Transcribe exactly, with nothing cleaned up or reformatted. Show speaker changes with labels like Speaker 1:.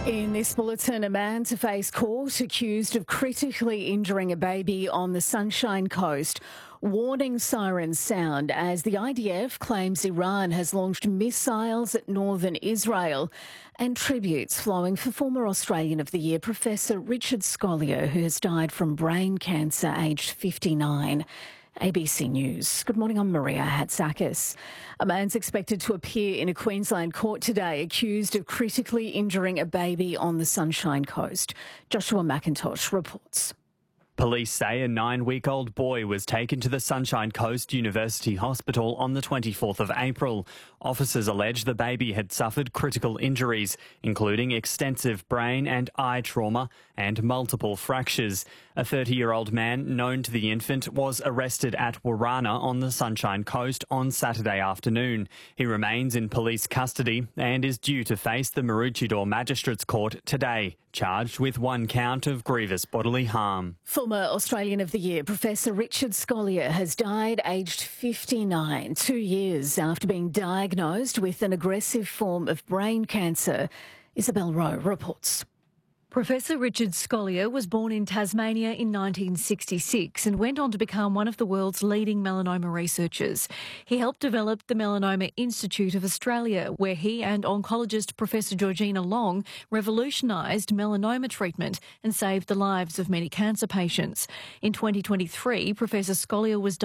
Speaker 1: In this bulletin, a man to face court accused of critically injuring a baby on the Sunshine Coast. Warning sirens sound as the I D F claims Iran has launched missiles at northern Israel, and tributes flowing for former Australian of the Year Professor Richard Scolyer, who has died from brain cancer aged fifty-nine. A B C News. Good morning, I'm Maria Hatzakis. A man's expected to appear in a Queensland court today accused of critically injuring a baby on the Sunshine Coast. Joshua McIntosh reports.
Speaker 2: Police say a nine-week-old boy was taken to the Sunshine Coast University Hospital on the twenty-fourth of April. Officers allege the baby had suffered critical injuries, including extensive brain and eye trauma and multiple fractures. A thirty-year-old man known to the infant was arrested at Warana on the Sunshine Coast on Saturday afternoon. He remains in police custody and is due to face the Maroochydore Magistrates Court today, charged with one count of grievous bodily harm.
Speaker 1: Former Australian of the Year Professor Richard Scolyer has died aged fifty-nine, two years after being diagnosed with an aggressive form of brain cancer. Isabel Rowe reports.
Speaker 3: Professor Richard Scolyer was born in Tasmania in nineteen sixty-six and went on to become one of the world's leading melanoma researchers. He helped develop the Melanoma Institute of Australia, where he and oncologist Professor Georgina Long revolutionised melanoma treatment and saved the lives of many cancer patients. In twenty twenty-three, Professor Scolyer was